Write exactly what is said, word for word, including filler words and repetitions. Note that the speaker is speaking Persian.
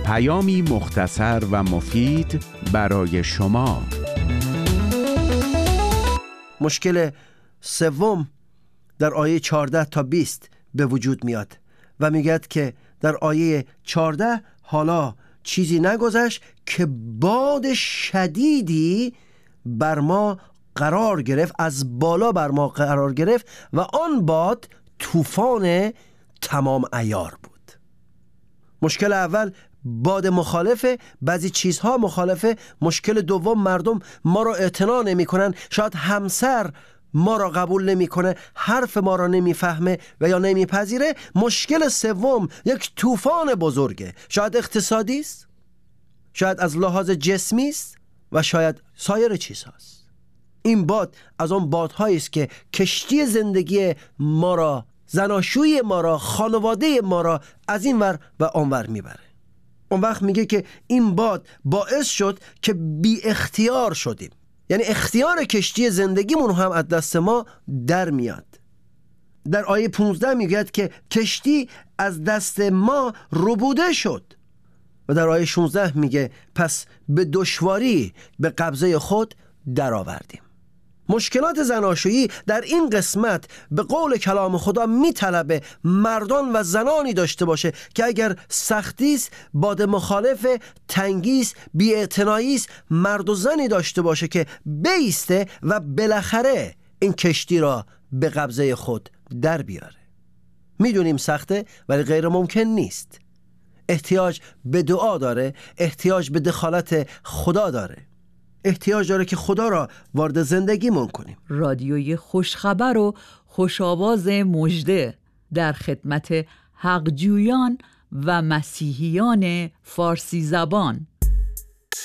پیامی مختصر و مفید برای شما. مشکل سوم در آیه چهارده تا بیست به وجود میاد و میگه که در آیه چهارده حالا چیزی نگذشت که باد شدیدی بر ما قرار گرفت، از بالا بر ما قرار گرفت و آن باد طوفان تمام عیار بود. مشکل اول باد مخالفه، بعضی چیزها مخالفه. مشکل دوم مردم ما را اعتنا نمی کنن. شاید همسر ما را قبول نمی کنه، حرف ما را نمی فهمه و یا نمی پذیره. مشکل سوم یک طوفان بزرگه، شاید اقتصادی است، شاید از لحاظ جسمی است و شاید سایر چیزهاست. این باد از آن بادهایی است که کشتی زندگی ما را، زناشویی ما را، خانواده ما را از این ور و آن ور میبره. اون وقت میگه که این باد باعث شد که بی اختیار شدیم، یعنی اختیار کشتی زندگیمون هم از دست ما در میاد. در آیه پانزده میگه که کشتی از دست ما ربوده شد و در آیه شانزده میگه پس به دشواری به قبضه خود در آوردیم. مشکلات زناشویی در این قسمت به قول کلام خدا میطلبه مردان و زنانی داشته باشه که اگر سختیست، باد مخالف، تنگیست، بی‌اعتناییست، مرد و زنی داشته باشه که بیسته و بالاخره این کشتی را به قبضه خود در بیاره. میدونیم سخته ولی غیر ممکن نیست. احتیاج به دعا داره، احتیاج به دخالت خدا داره، احتیاج داره که خدا را وارد زندگیمون کنیم. رادیوی خوشخبر و خوشاواز مژده در خدمت حقجویان و مسیحیان فارسی زبان.